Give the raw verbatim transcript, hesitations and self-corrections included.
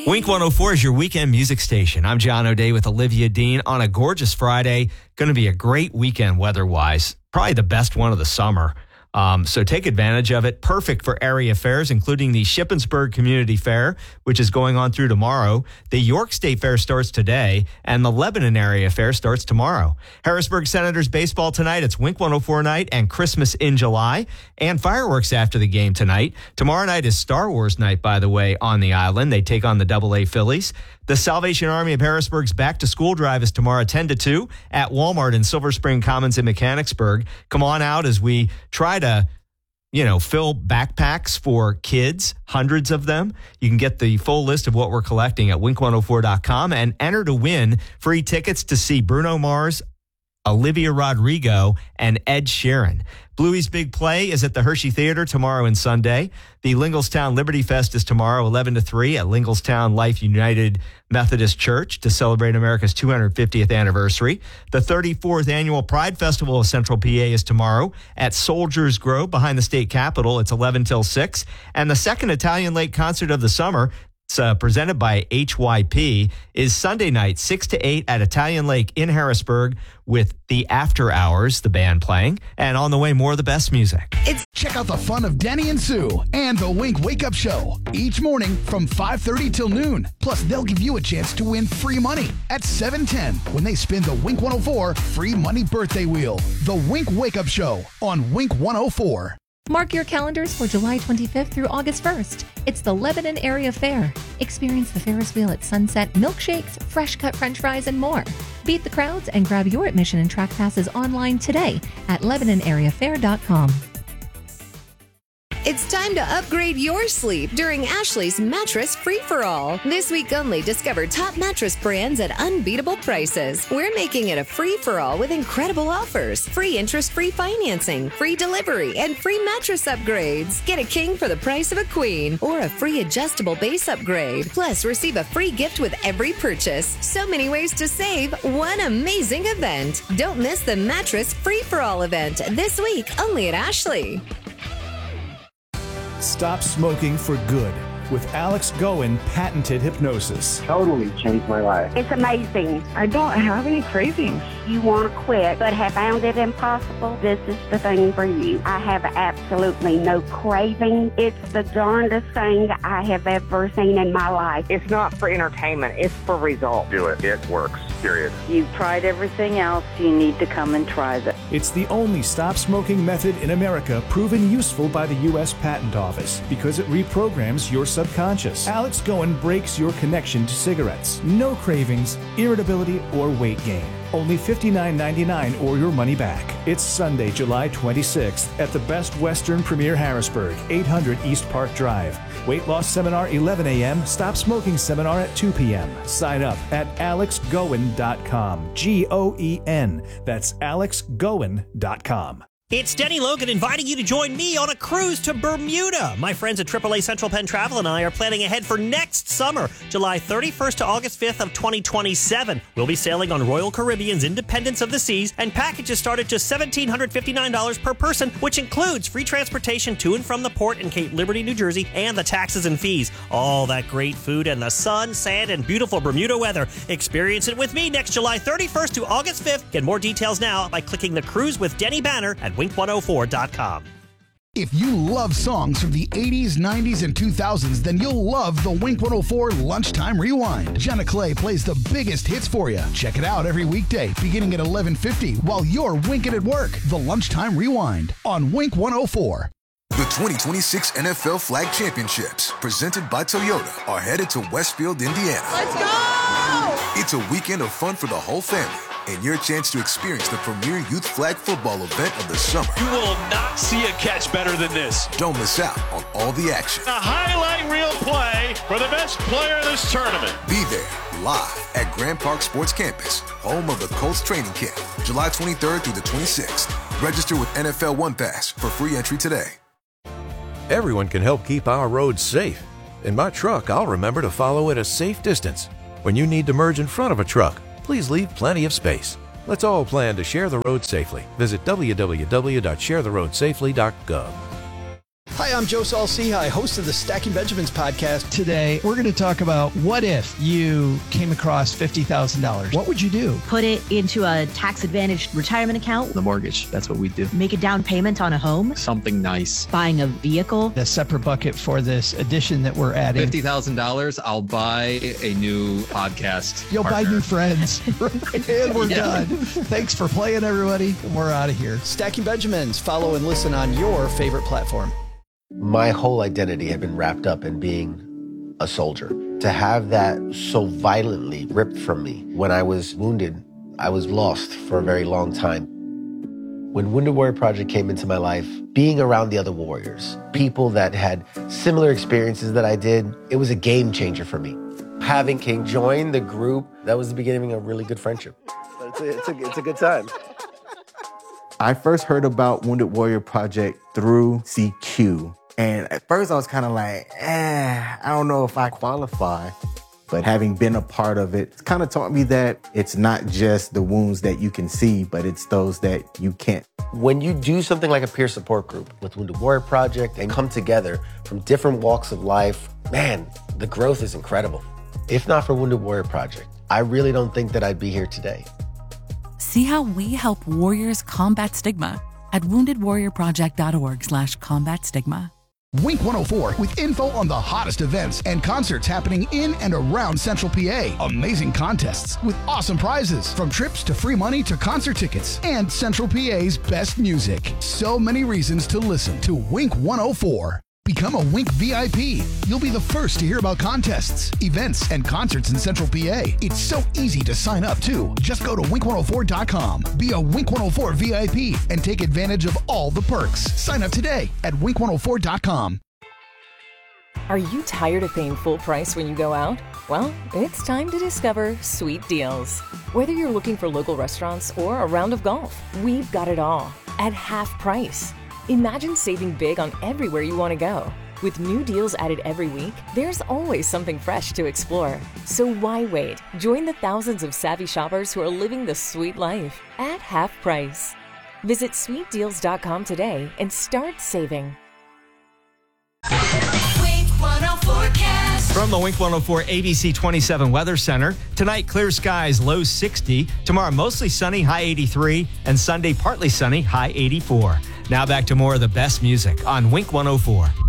Wink one oh four is your weekend music station. I'm John O'Day with Olivia Dean on a gorgeous Friday. Going to be a great weekend weather-wise. Probably the best one of the summer. Um, so take advantage of it. Perfect for area fairs, including the Shippensburg Community Fair, which is going on through tomorrow. The York State Fair starts today, and the Lebanon Area Fair starts tomorrow. Harrisburg Senators baseball tonight. It's Wink one oh four night and Christmas in July, and fireworks after the game tonight. Tomorrow night is Star Wars night, by the way, on the island. They take on the Double A Phillies. The Salvation Army of Harrisburg's back-to-school drive is tomorrow ten to two at Walmart in Silver Spring Commons in Mechanicsburg. Come on out as we try to, you know, fill backpacks for kids, hundreds of them. You can get the full list of what we're collecting at wink one oh four dot com and enter to win free tickets to see Bruno Mars, Olivia Rodrigo, and Ed Sheeran. Bluey's Big Play is at the Hershey Theater tomorrow and Sunday. The Lingelstown Liberty Fest is tomorrow, eleven to three at Lingelstown Life United Methodist Church to celebrate America's two hundred fiftieth anniversary. The thirty-fourth Annual Pride Festival of Central P A is tomorrow at Soldiers Grove behind the state capitol. It's eleven till six. And the second Italian Lake concert of the summer, it's uh, presented by H Y P, is Sunday night, six to eight at Italian Lake in Harrisburg with the After Hours, the band playing. And on the way, more of the best music. It's Check out the fun of Denny and Sue and the Wink Wake Up Show each morning from five thirty till noon. Plus, they'll give you a chance to win free money at seven ten when they spin the Wink one oh four free money birthday wheel. The Wink Wake Up Show on Wink one oh four. Mark your calendars for July twenty-fifth through August first. It's the Lebanon Area Fair. Experience the Ferris wheel at sunset, milkshakes, fresh-cut french fries, and more. Beat the crowds and grab your admission and track passes online today at lebanon area fair dot com. It's time to upgrade your sleep during Ashley's Mattress Free-for-All. This week only, discover top mattress brands at unbeatable prices. We're making it a free-for-all with incredible offers. Free interest-free financing, free delivery, and free mattress upgrades. Get a king for the price of a queen or a free adjustable base upgrade. Plus, receive a free gift with every purchase. So many ways to save. One amazing event. Don't miss the Mattress Free-for-all event this week only at Ashley. Stop smoking for good with Alex Goen patented hypnosis. Totally changed my life. It's amazing. I don't have any cravings. You want to quit but have found it impossible? This is the thing for you. I have absolutely no craving. It's the darndest thing I have ever seen in my life. It's not for entertainment. It's for results. Do it. It works. Period. You've tried everything else. You need to come and try this. It's the only stop smoking method in America proven useful by the U S Patent Office because it reprograms your subconscious. Alex Goen breaks your connection to cigarettes. No cravings, irritability, or weight gain. Only fifty-nine ninety-nine or your money back. It's Sunday, July twenty-sixth at the Best Western Premier Harrisburg, eight hundred East Park Drive. Weight loss seminar eleven a.m. Stop smoking seminar at two p.m. Sign up at alex goen dot com. G O E N. That's alex goen dot com. It's Denny Logan inviting you to join me on a cruise to Bermuda. My friends at triple A Central Penn Travel and I are planning ahead for next summer, July thirty-first to August fifth of twenty twenty-seven. We'll be sailing on Royal Caribbean's Independence of the Seas, and packages start at just one thousand seven hundred fifty-nine dollars per person, which includes free transportation to and from the port in Cape Liberty, New Jersey, and the taxes and fees. All that great food and the sun, sand, and beautiful Bermuda weather. Experience it with me next July thirty-first to August fifth. Get more details now by clicking the Cruise with Denny banner at wink one oh four dot com. If you love songs from the eighties, nineties, and two thousands, then you'll love the Wink one oh four Lunchtime Rewind. Jenna Clay plays the biggest hits for you. Check it out every weekday beginning at eleven fifty while you're winking at work. The Lunchtime Rewind on Wink one oh four. The twenty twenty-six N F L Flag Championships, presented by Toyota, are headed to Westfield, Indiana. Let's go! It's a weekend of fun for the whole family, and your chance to experience the premier youth flag football event of the summer. You will not see a catch better than this. Don't miss out on all the action. A highlight reel play for the best player of this tournament. Be there, live at Grand Park Sports Campus, home of the Colts training camp, July twenty-third through the twenty-sixth. Register with N F L One Pass for free entry today. Everyone can help keep our roads safe. In my truck, I'll remember to follow at a safe distance. When you need to merge in front of a truck, please leave plenty of space. Let's all plan to share the road safely. Visit w w w dot share the road safely dot gov. Hi, I'm Joe Saul-Sehy, host of the Stacking Benjamins podcast. Today, we're going to talk about what if you came across fifty thousand dollars. What would you do? Put it into a tax-advantaged retirement account. The mortgage, that's what we do. Make a down payment on a home. Something nice. Buying a vehicle. A separate bucket for this addition that we're adding. fifty thousand dollars, I'll buy a new podcast You'll partner. buy new friends. And we're Yeah. done. Thanks for playing, everybody. We're out of here. Stacking Benjamins. Follow and listen on your favorite platform. My whole identity had been wrapped up in being a soldier. To have that so violently ripped from me when I was wounded, I was lost for a very long time. When Wounded Warrior Project came into my life, being around the other warriors, people that had similar experiences that I did, it was a game changer for me. Having King join the group, that was the beginning of a really good friendship. It's a, it's a, it's a good time. I first heard about Wounded Warrior Project through C Q. And at first I was kind of like, eh, I don't know if I qualify. But having been a part of it, it's kind of taught me that it's not just the wounds that you can see, but it's those that you can't. When you do something like a peer support group with Wounded Warrior Project and come together from different walks of life, man, the growth is incredible. If not for Wounded Warrior Project, I really don't think that I'd be here today. See how we help warriors combat stigma at woundedwarriorproject.org slash combat stigma. Wink one oh four with info on the hottest events and concerts happening in and around Central P A. Amazing contests with awesome prizes, from trips to free money to concert tickets, and Central P A's best music. So many reasons to listen to Wink one oh four. Become a Wink V I P. You'll be the first to hear about contests, events, and concerts in Central P A. It's so easy to sign up, too. Just go to wink one oh four dot com. Be a Wink one oh four V I P and take advantage of all the perks. Sign up today at wink one oh four dot com. Are you tired of paying full price when you go out? Well, it's time to discover Sweet Deals. Whether you're looking for local restaurants or a round of golf, we've got it all at half price. Imagine saving big on everywhere you want to go. With new deals added every week, there's always something fresh to explore. So why wait? Join the thousands of savvy shoppers who are living the sweet life at half price. Visit sweet deals dot com today and start saving. From the Wink one oh four A B C twenty-seven Weather Center, tonight clear skies, low sixty. Tomorrow mostly sunny, high eighty-three. And Sunday partly sunny, high eighty-four. Now back to more of the best music on Wink one oh four.